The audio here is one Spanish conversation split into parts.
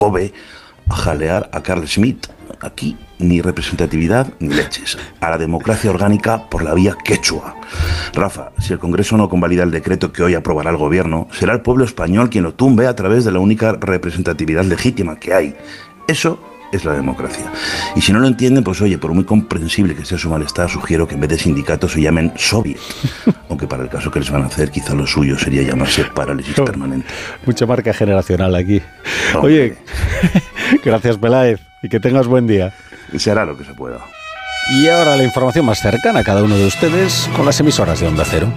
OVE a jalear a Carl Schmitt. Aquí ni representatividad ni leches. A la democracia orgánica por la vía quechua. Rafa, si el Congreso no convalida el decreto que hoy aprobará el Gobierno, será el pueblo español quien lo tumbe a través de la única representatividad legítima que hay. Eso es la democracia. Y si no lo entienden, pues oye, por muy comprensible que sea su malestar, sugiero que en vez de sindicatos se llamen soviet. Aunque para el caso que les van a hacer, quizá lo suyo sería llamarse parálisis permanente. Mucha marca generacional aquí. Oye, gracias Peláez y que tengas buen día. Se hará lo que se pueda. Y ahora la información más cercana a cada uno de ustedes con las emisoras de Onda Cero.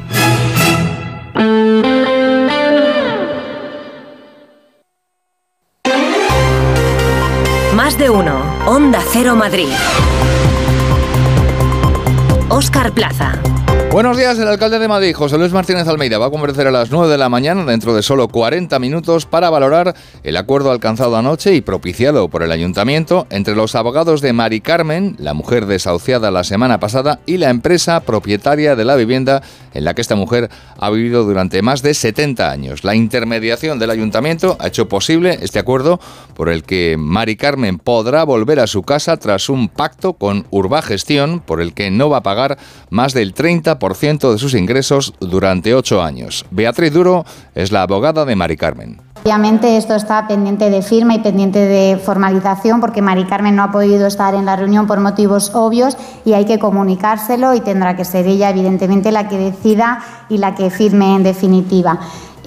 Más de uno. Onda Cero Madrid. Óscar Plaza. Buenos días. El alcalde de Madrid, José Luis Martínez Almeida, va a comparecer a las 9 de la mañana, dentro de solo 40 minutos, para valorar el acuerdo alcanzado anoche y propiciado por el Ayuntamiento entre los abogados de Mari Carmen, la mujer desahuciada la semana pasada, y la empresa propietaria de la vivienda en la que esta mujer ha vivido durante más de 70 años. La intermediación del Ayuntamiento ha hecho posible este acuerdo por el que Mari Carmen podrá volver a su casa tras un pacto con Urbagestión por el que no va a pagar más del 30% de sus ingresos durante 8 años. Beatriz Duro es la abogada de Mari Carmen. Obviamente esto está pendiente de firma y pendiente de formalización porque Mari Carmen no ha podido estar en la reunión por motivos obvios y hay que comunicárselo y tendrá que ser ella evidentemente la que decida y la que firme en definitiva.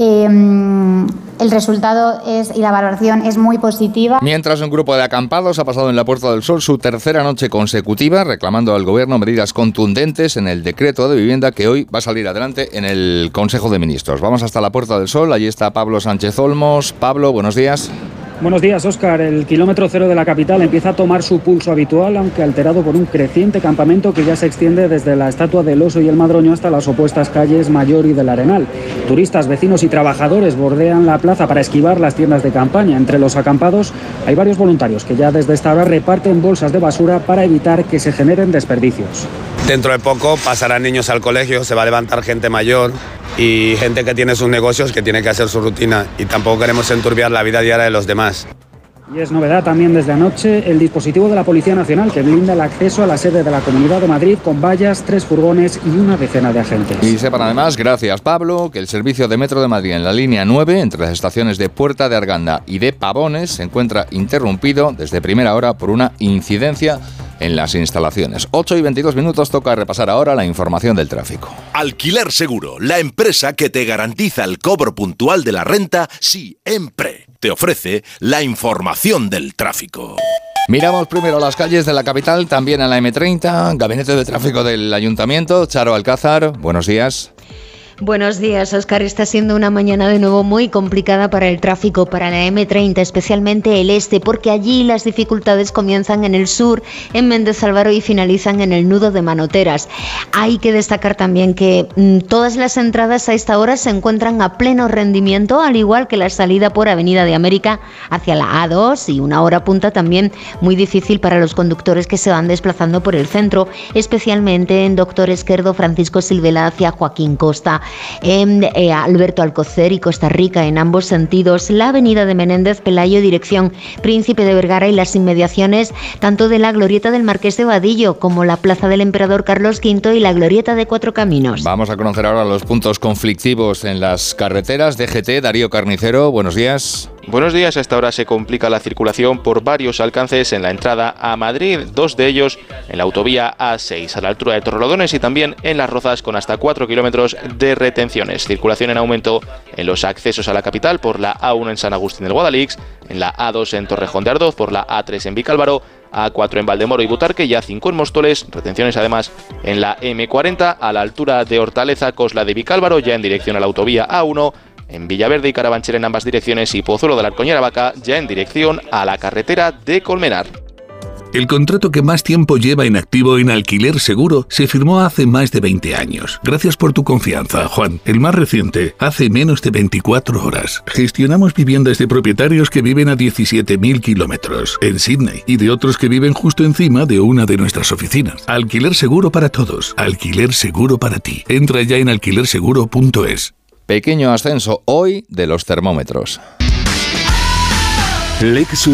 El resultado y la valoración es muy positiva. Mientras un grupo de acampados ha pasado en la Puerta del Sol su tercera noche consecutiva reclamando al Gobierno medidas contundentes en el decreto de vivienda que hoy va a salir adelante en el Consejo de Ministros. Vamos hasta la Puerta del Sol, allí está Pablo Sánchez Olmos. Pablo, buenos días. Buenos días, Óscar. El kilómetro cero de la capital empieza a tomar su pulso habitual, aunque alterado por un creciente campamento que ya se extiende desde la Estatua del Oso y el Madroño hasta las opuestas calles Mayor y del Arenal. Turistas, vecinos y trabajadores bordean la plaza para esquivar las tiendas de campaña. Entre los acampados hay varios voluntarios que ya desde esta hora reparten bolsas de basura para evitar que se generen desperdicios. Dentro de poco pasarán niños al colegio, se va a levantar gente mayor y gente que tiene sus negocios, que tiene que hacer su rutina, y tampoco queremos enturbiar la vida diaria de los demás. Y es novedad también desde anoche el dispositivo de la Policía Nacional que blinda el acceso a la sede de la Comunidad de Madrid con vallas, 3 furgones y una decena de agentes. Y sepan además, gracias Pablo, que el servicio de Metro de Madrid en la línea 9, entre las estaciones de Puerta de Arganda y de Pavones, se encuentra interrumpido desde primera hora por una incidencia en las instalaciones. 8:22, toca repasar ahora la información del tráfico. Alquiler Seguro, la empresa que te garantiza el cobro puntual de la renta siempre. Te ofrece la información del tráfico. Miramos primero las calles de la capital, también a la M30, Gabinete de Tráfico del Ayuntamiento. Charo Alcázar, buenos días. Buenos días, Óscar. Está siendo una mañana de nuevo muy complicada para el tráfico, para la M30, especialmente el este, porque allí las dificultades comienzan en el sur, en Méndez Álvaro, y finalizan en el nudo de Manoteras. Hay que destacar también que todas las entradas a esta hora se encuentran a pleno rendimiento, al igual que la salida por Avenida de América hacia la A2, y una hora punta también muy difícil para los conductores que se van desplazando por el centro, especialmente en Doctor Esquerdo, Francisco Silvela hacia Joaquín Costa. Alberto Alcocer y Costa Rica en ambos sentidos, la avenida de Menéndez Pelayo dirección Príncipe de Vergara y las inmediaciones tanto de la glorieta del Marqués de Vadillo como la plaza del Emperador Carlos V y la glorieta de Cuatro Caminos. Vamos a conocer ahora los puntos conflictivos en las carreteras. DGT, Darío Carnicero, buenos días. Buenos días. A esta hora se complica la circulación por varios alcances en la entrada a Madrid, 2 de ellos en la autovía A6, a la altura de Torrelodones, y también en Las Rozas, con hasta 4 kilómetros de retenciones. Circulación en aumento en los accesos a la capital por la A1 en San Agustín del Guadalix, en la A2 en Torrejón de Ardoz, por la A3 en Vicálvaro, A4 en Valdemoro y Butarque y A5 en Móstoles. Retenciones además en la M40 a la altura de Hortaleza, Cosla de Vicálvaro, ya en dirección a la autovía A1, en Villaverde y Carabanchel en ambas direcciones, y Pozuelo de la Arcoñera-Vaca ya en dirección a la carretera de Colmenar. El contrato que más tiempo lleva en activo en Alquiler Seguro se firmó hace más de 20 años. Gracias por tu confianza, Juan. El más reciente, hace menos de 24 horas. Gestionamos viviendas de propietarios que viven a 17.000 kilómetros en Sydney y de otros que viven justo encima de una de nuestras oficinas. Alquiler Seguro para todos. Alquiler Seguro para ti. Entra ya en alquilerseguro.es. Pequeño ascenso hoy de los termómetros. Lexus